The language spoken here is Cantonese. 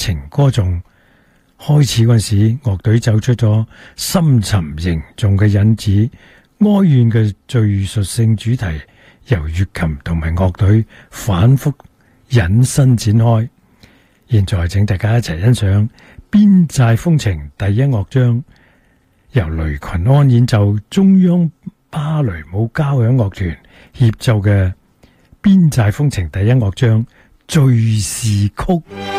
情歌頌。開始嗰時，樂隊走出咗深沉凝重嘅引子，哀怨嘅敘述性主題由樂琴同埋樂隊反覆引申展開。現在請大家一齊欣賞《邊寨風情》第一樂章，由雷群安演奏中央芭蕾舞交響樂團協奏嘅《邊寨風情》第一樂章敘事曲。